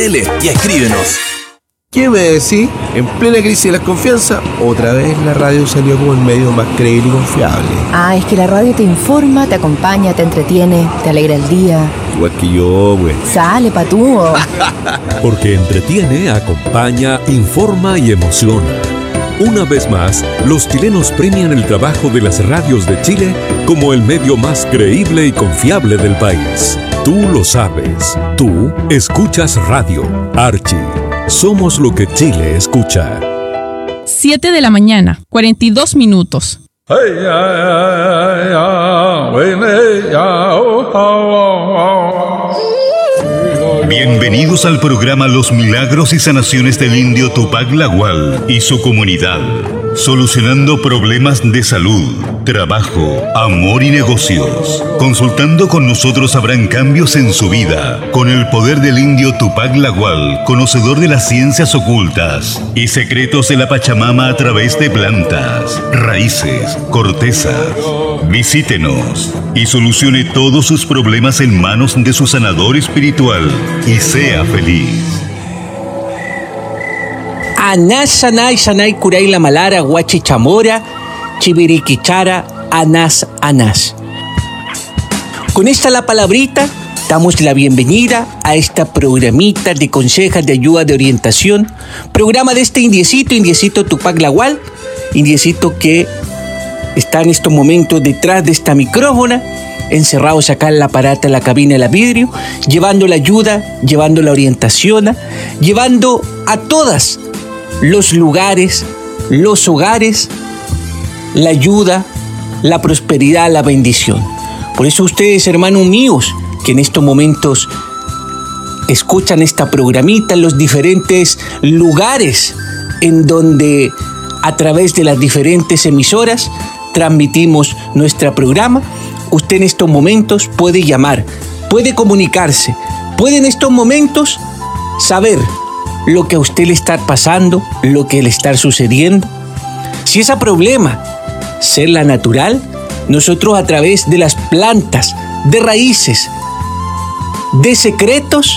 y escríbenos. ¿Qué me decís? En plena crisis de la confianza, otra vez la radio salió como el medio más creíble y confiable. Ah, es que la radio te informa, te acompaña, te entretiene, te alegra el día. Igual que yo, güey. Sale, patúo. Porque entretiene, acompaña, informa y emociona. Una vez más, los chilenos premian el trabajo de las radios de Chile como el medio más creíble y confiable del país. Tú lo sabes. Tú escuchas radio. Archie. Somos lo que Chile escucha. 7 de la mañana, 42 minutos. Bienvenidos al programa Los Milagros y Sanaciones del Indio Tupac Lagual y su comunidad, solucionando problemas de salud, trabajo, amor y negocios. Consultando con nosotros habrán cambios en su vida, con el poder del Indio Tupac Lagual, conocedor de las ciencias ocultas y secretos de la Pachamama a través de plantas, raíces, cortezas. Visítenos y solucione todos sus problemas en manos de su sanador espiritual y sea feliz. Anash Sanay Sanay Kuray La Malara Guachi Chamora Chibiriquichara Anas Anas. Con esta la palabrita damos la bienvenida a esta programita de consejas, de ayuda, de orientación. Programa de este indiecito Tupac Lagual. Indiecito que está en estos momentos detrás de esta micrófona, encerrados acá en la aparato, en la cabina de la vidrio, llevando la ayuda, llevando la orientación, llevando a todas los lugares, los hogares, la ayuda, la prosperidad, la bendición. Por eso ustedes, hermanos míos, que en estos momentos escuchan esta programita en los diferentes lugares en donde a través de las diferentes emisoras transmitimos nuestro programa, usted en estos momentos puede llamar, puede comunicarse, puede en estos momentos saber lo que a usted le está pasando, lo que le está sucediendo. Si ese problema ser la natural, nosotros a través de las plantas, de raíces, de secretos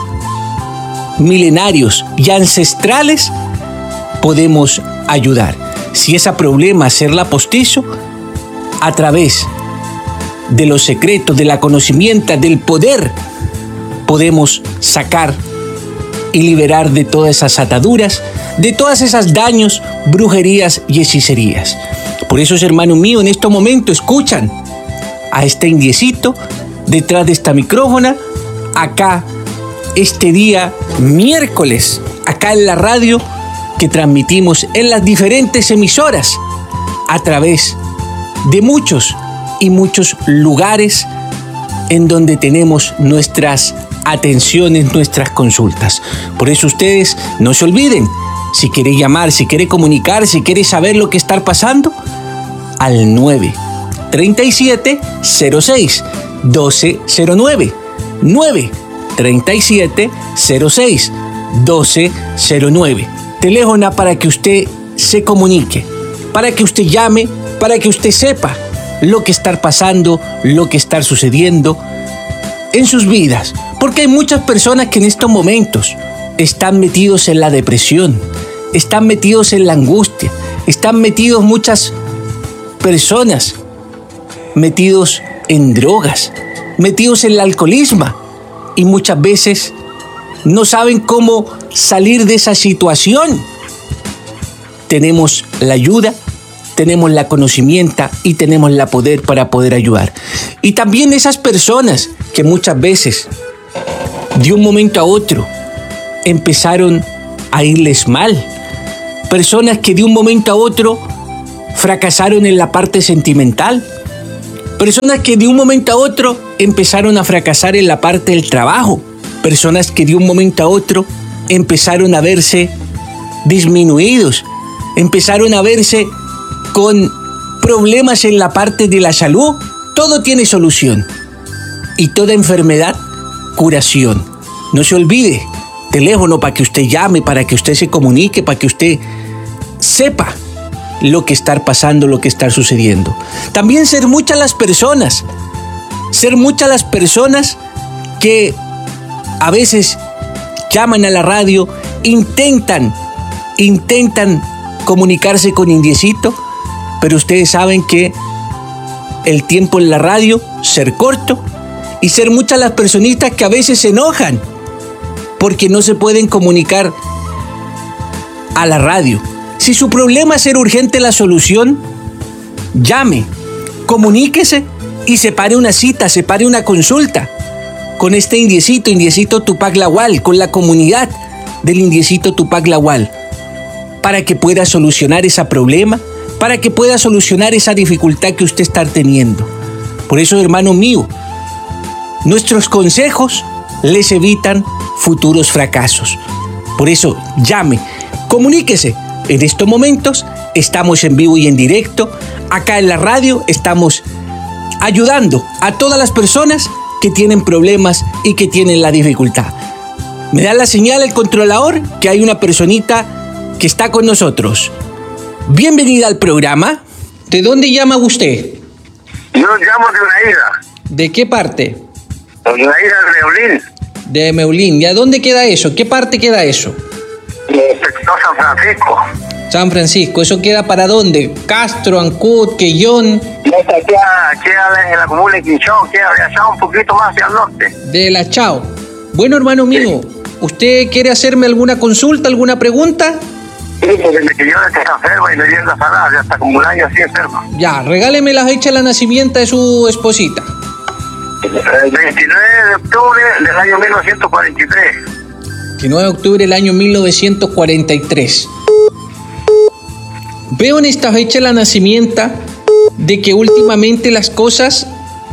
milenarios y ancestrales, podemos ayudar. Si ese problema hacerla postizo, a través de los secretos, de la conocimiento, del poder, podemos sacar y liberar de todas esas ataduras, de todas esas daños, brujerías y hechicerías. Por eso, hermanos míos, en este momento escuchan a este indiecito detrás de esta micrófona, acá, este día miércoles, acá en la radio, que transmitimos en las diferentes emisoras a través de muchos y muchos lugares en donde tenemos nuestras atenciones, nuestras consultas. Por eso ustedes no se olviden, si quiere llamar, si quiere comunicar, si quiere saber lo que está pasando, al 937-06-1209. 937-06-1209. Teléfono para que usted se comunique, para que usted llame, para que usted sepa lo que está pasando, lo que está sucediendo en sus vidas. Porque hay muchas personas que en estos momentos están metidos en la depresión, están metidos en la angustia, están metidos muchas personas, metidos en drogas, metidos en el alcoholismo y muchas veces no saben cómo salir de esa situación. Tenemos la ayuda, tenemos la conocimiento y tenemos la poder para poder ayudar. Y también esas personas que muchas veces, de un momento a otro, empezaron a irles mal. Personas que de un momento a otro fracasaron en la parte sentimental. Personas que de un momento a otro empezaron a fracasar en la parte del trabajo. Personas que de un momento a otro empezaron a verse disminuidos, empezaron a verse con problemas en la parte de la salud. Todo tiene solución y toda enfermedad, curación. No se olvide, teléfono para que usted llame, para que usted se comunique, para que usted sepa lo que está pasando, lo que está sucediendo. También ser muchas las personas que a veces llaman a la radio, intentan comunicarse con Indiecito, pero ustedes saben que el tiempo en la radio, ser corto, y ser muchas las personitas que a veces se enojan porque no se pueden comunicar a la radio. Si su problema es ser urgente la solución, llame, comuníquese y separe una cita, separe una consulta con este Indiecito Tupac Lawal, con la comunidad del Indiecito Tupac Lawal, para que pueda solucionar ese problema, para que pueda solucionar esa dificultad que usted está teniendo. Por eso, hermano mío, nuestros consejos les evitan futuros fracasos. Por eso, llame, comuníquese. En estos momentos estamos en vivo y en directo. Acá en la radio estamos ayudando a todas las personas que tienen problemas y que tienen la dificultad. Me da la señal el controlador que hay una personita que está con nosotros. Bienvenida al programa. ¿De dónde llama usted? Yo llamo de una isla. ¿De qué parte? De una isla de Meulín. De Meulín. ¿Y a dónde queda eso? ¿Qué parte queda eso? Sector San Francisco. San Francisco. ¿Eso queda para dónde? Castro, Ancud, Quellón. Queda en la comuna de Quinchón, queda allá un poquito más hacia el norte. De La Chao. Bueno, hermano mío, ¿usted quiere hacerme alguna consulta, alguna pregunta? Sí, porque desde que yo estoy enfermo y me dio la salada, ya está como un año así enfermo. Ya, regáleme la fecha de la nacimiento de su esposita. El 29 de octubre del año 1943. 29 de octubre del año 1943. Veo en esta fecha de la nacimiento de que últimamente las cosas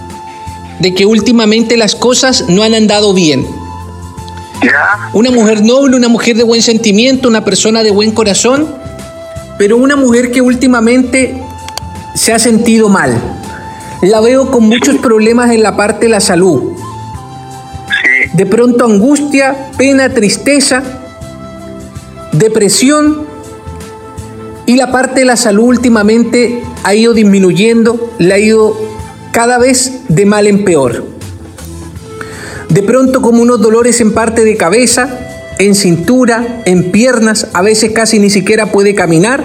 no han andado bien. ¿Ya? Una mujer noble, una mujer de buen sentimiento, una persona de buen corazón, pero una mujer que últimamente se ha sentido mal. La veo con muchos problemas en la parte de la salud. Sí. De pronto angustia, pena, tristeza, depresión, y la parte de la salud últimamente ha ido disminuyendo, le ha ido cada vez de mal en peor. De pronto como unos dolores en parte de cabeza, en cintura, en piernas, a veces casi ni siquiera puede caminar.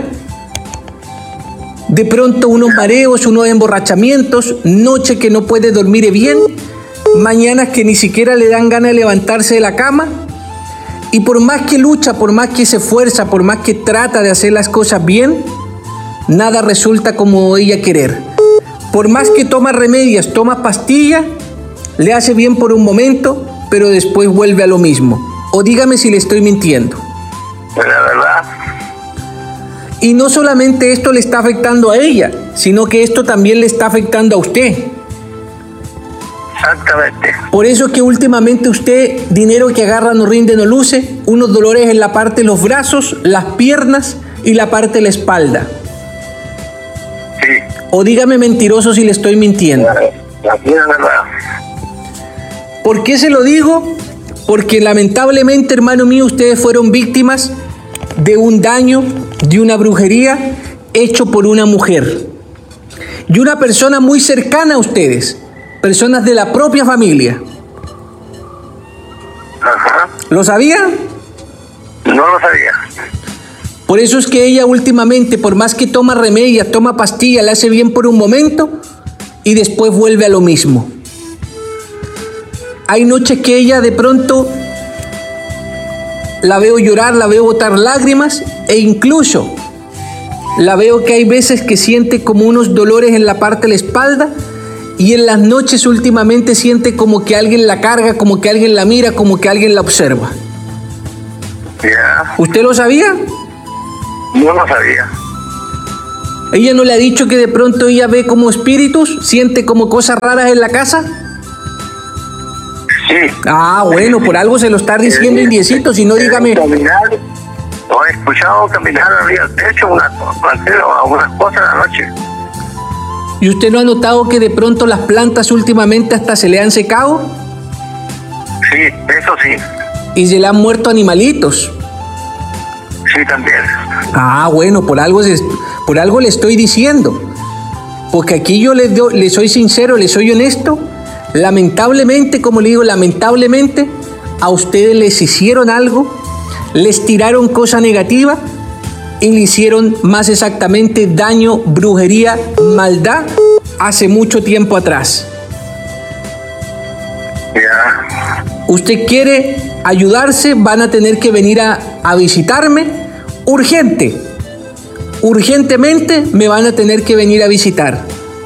De pronto unos mareos, unos emborrachamientos, noche que no puede dormir bien, mañanas que ni siquiera le dan ganas de levantarse de la cama. Y por más que lucha, por más que se esfuerza, por más que trata de hacer las cosas bien, nada resulta como ella querer. Por más que toma remedios, toma pastillas, le hace bien por un momento, pero después vuelve a lo mismo. O dígame si le estoy mintiendo. Pero la verdad. Y no solamente esto le está afectando a ella, sino que esto también le está afectando a usted. Exactamente. Por eso es que últimamente usted, dinero que agarra no rinde, no luce, unos dolores en la parte de los brazos, las piernas y la parte de la espalda. Sí. O dígame mentiroso si le estoy mintiendo. La verdad. ¿Por qué se lo digo? Porque lamentablemente, hermano mío, ustedes fueron víctimas de un daño, de una brujería hecho por una mujer. Y una persona muy cercana a ustedes, personas de la propia familia. Ajá. ¿Lo sabía? No lo sabía. Por eso es que ella últimamente, por más que toma remedios, toma pastillas, le hace bien por un momento y después vuelve a lo mismo. Hay noches que ella de pronto la veo llorar, la veo botar lágrimas e incluso la veo que hay veces que siente como unos dolores en la parte de la espalda y en las noches últimamente siente como que alguien la carga, como que alguien la mira, como que alguien la observa. Ya. ¿Usted lo sabía? No lo sabía. ¿Ella no le ha dicho que de pronto ella ve como espíritus, siente como cosas raras en la casa? Sí. Ah, bueno, por algo se lo está diciendo Indiecito, si no dígame. Caminar, lo he escuchado caminar arriba del techo, algunas cosas en la noche. ¿Y usted no ha notado que de pronto las plantas últimamente hasta se le han secado? Sí, eso sí. Y se le han muerto animalitos. Sí, también. Ah, bueno, por algo le estoy diciendo. Porque aquí yo le soy sincero, le soy honesto. Lamentablemente, como le digo, lamentablemente, a ustedes les hicieron algo, les tiraron cosa negativa y le hicieron más exactamente daño, brujería, maldad hace mucho tiempo atrás. Ya. Usted quiere ayudarse, van a tener que venir a visitarme urgentemente me van a tener que venir a visitar.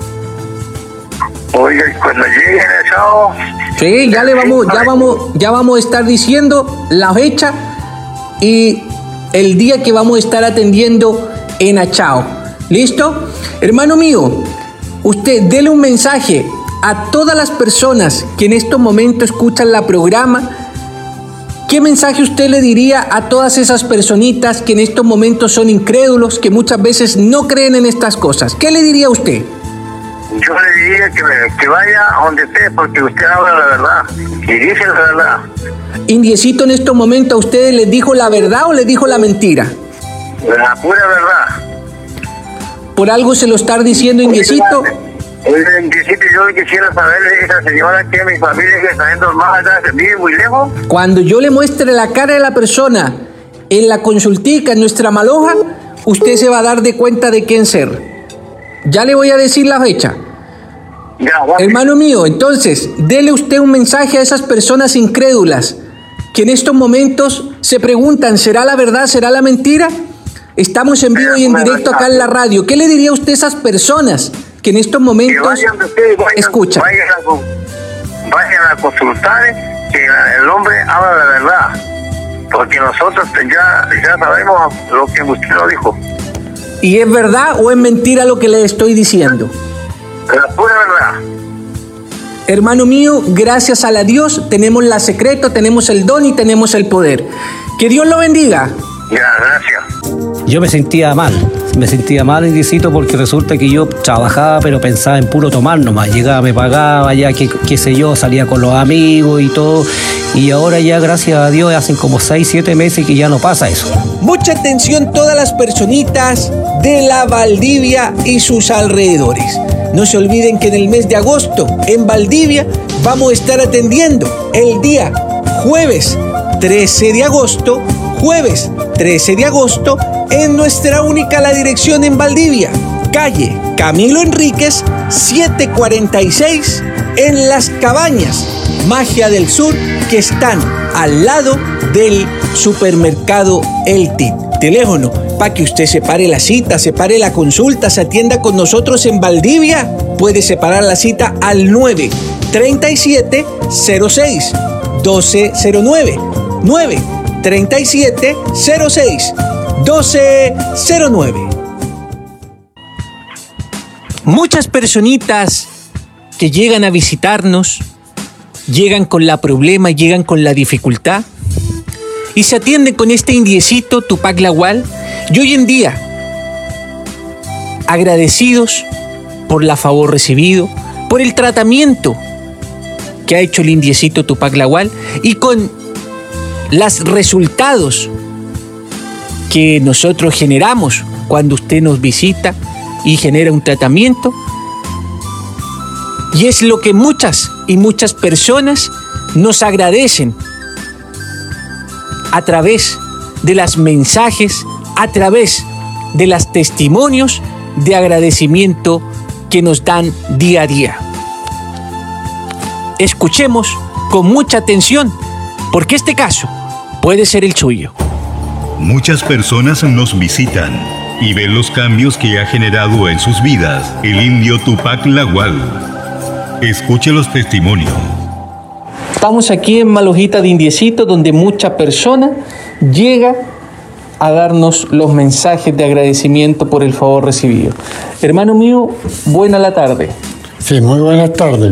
Oiga, cuando lleguen el sábado. Sí, ya vamos a estar diciendo la fecha y el día que vamos a estar atendiendo en Achao. ¿Listo? Hermano mío, usted dele un mensaje a todas las personas que en estos momentos escuchan la programa. ¿Qué mensaje usted le diría a todas esas personitas que en estos momentos son incrédulos, que muchas veces no creen en estas cosas? ¿Qué le diría usted? Yo le diría que vaya a donde esté, porque usted habla la verdad y dice la verdad. Indiecito, en estos momentos, ¿a ustedes les dijo la verdad o les dijo la mentira? La pura verdad. ¿Por algo se lo está diciendo Indiecito? Oiga, Indiecito, yo quisiera saber de esa señora que mi familia que está yendo más allá, se vive muy lejos. Cuando yo le muestre la cara de la persona en la consultica, en nuestra maloja, usted se va a dar de cuenta de quién ser. Ya le voy a decir la fecha. Ya, guapi. Hermano mío, entonces, dele usted un mensaje a esas personas incrédulas que en estos momentos se preguntan, ¿será la verdad, será la mentira? Estamos en vivo y en directo acá en la radio. ¿Qué le diría usted a esas personas que en estos momentos escuchan? Vayan a consultar, que el hombre habla la verdad, porque nosotros ya sabemos lo que usted nos dijo. ¿Y es verdad o es mentira lo que le estoy diciendo? La pura verdad. Hermano mío, gracias a la Dios tenemos la secreto, tenemos el don y tenemos el poder. Que Dios lo bendiga. Ya, gracias. Yo me sentía mal, Indiecito, porque resulta que yo trabajaba pero pensaba en puro tomar nomás. Llegaba, me pagaba, ya qué sé yo, salía con los amigos y todo. Y ahora ya, gracias a Dios, hacen como 6, 7 meses que ya no pasa eso. Mucha atención todas las personitas de la Valdivia y sus alrededores. No se olviden que en el mes de agosto en Valdivia vamos a estar atendiendo el día jueves 13 de agosto, en nuestra única la dirección en Valdivia, calle Camilo Enríquez 746, en Las Cabañas, Magia del Sur, que están al lado del supermercado El Tit. Teléfono para que usted separe la cita, separe la consulta, se atienda con nosotros en Valdivia. Puede separar la cita al 937-06-1209. 937-06-1209. Muchas personitas que llegan a visitarnos, llegan con la problema, llegan con la dificultad y se atienden con este Indiecito Tupac Lawal. Y hoy en día, agradecidos por la favor recibido, por el tratamiento que ha hecho el Indiecito Tupac Lawal y con los resultados que nosotros generamos cuando usted nos visita y genera un tratamiento. Y es lo que muchas personas nos agradecen a través de los mensajes, a través de los testimonios de agradecimiento que nos dan día a día. Escuchemos con mucha atención, porque este caso puede ser el suyo. Muchas personas nos visitan y ven los cambios que ha generado en sus vidas el indio Tupac Lawal. Escuche los testimonios. Estamos aquí en Malojita de Indiecito, donde mucha persona llega a darnos los mensajes de agradecimiento por el favor recibido. Hermano mío, buena la tarde. Sí, muy buenas tardes.